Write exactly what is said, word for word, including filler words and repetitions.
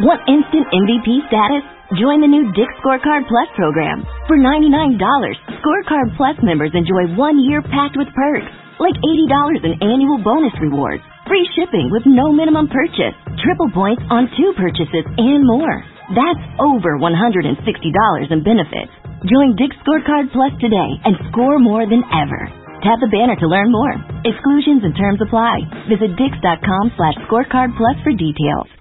Want instant M V P status? Join the new Dick Scorecard Plus program. For ninety-nine dollars, Scorecard Plus members enjoy one year packed with perks, like eighty dollars in annual bonus rewards, free shipping with no minimum purchase, triple points on two purchases, and more. That's over one hundred sixty dollars in benefits. Join Dick Scorecard Plus today and score more than ever. Tap the banner to learn more. Exclusions and terms apply. Visit dix dot com slash scorecard plus for details.